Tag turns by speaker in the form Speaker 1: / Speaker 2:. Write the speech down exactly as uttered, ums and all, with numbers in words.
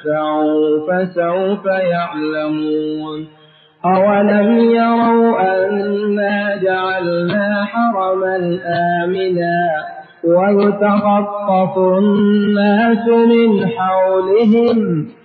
Speaker 1: تنفعوا فسوف يعلمون أولم يروا أنا جعلنا حرما آمنا ويتخطف الناس من حولهم